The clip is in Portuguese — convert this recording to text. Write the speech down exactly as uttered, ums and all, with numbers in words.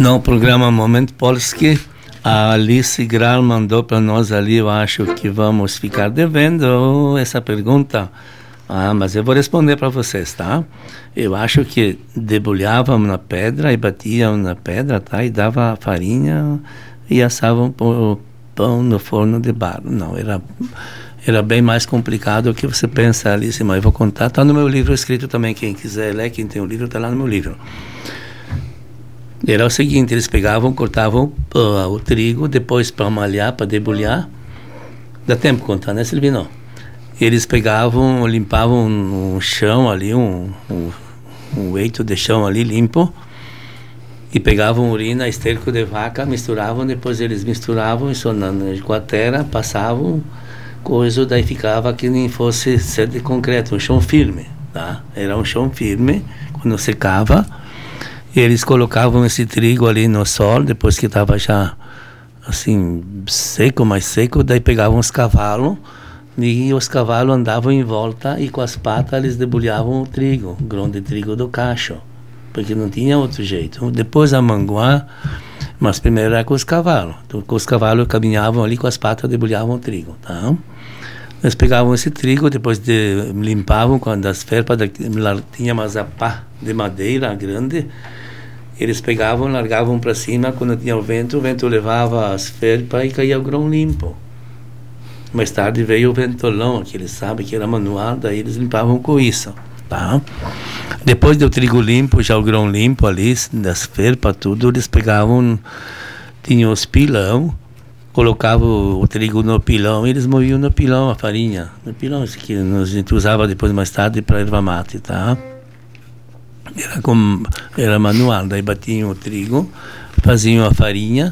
No programa Momento Polski, a Alice Gral mandou para nós ali, eu acho que vamos ficar devendo essa pergunta. Ah, mas eu vou responder para vocês, tá? Eu acho que debulhavam na pedra e batiam na pedra, tá? E dava farinha e assavam o pão no forno de barro. Não, era, era bem mais complicado do que você pensa, Alice, mas eu vou contar. Está no meu livro escrito também, quem quiser ler, quem tem o livro, está lá no meu livro. Era o seguinte, eles pegavam, cortavam uh, o trigo, depois para malhar, para debulhar. Dá tempo contar, né, Silvino? Eles pegavam, limpavam um chão ali, um, um, um eito de chão ali limpo, e pegavam urina, esterco de vaca, misturavam, depois eles misturavam isso na, com a terra, passavam, coisa, daí ficava que nem fosse ser de concreto, um chão firme, tá? Era um chão firme, quando secava, eles colocavam esse trigo ali no sol, depois que estava já assim, seco, mais seco, daí pegavam os cavalos, e os cavalos andavam em volta e com as patas eles debulhavam o trigo, o grão de trigo do cacho, porque não tinha outro jeito. Depois a manguá, mas primeiro era com os cavalos. Então, com os cavalos caminhavam ali com as patas, debulhavam o trigo, tá? Eles pegavam esse trigo, depois de, limpavam quando as felpas, tinha uma zapá de madeira grande, eles pegavam, largavam para cima, quando tinha o vento, o vento levava as felpas e caía o grão limpo. Mais tarde veio o ventolão, que eles sabem que era manual, daí eles limpavam com isso, tá? Depois do trigo limpo, já o grão limpo ali, das felpas, tudo, eles pegavam, tinham os pilão, colocavam o trigo no pilão e eles moviam no pilão a farinha. No pilão, isso que a gente usava depois, mais tarde, para erva mate, tá? Era, como, era manual, daí batiam o trigo, faziam a farinha,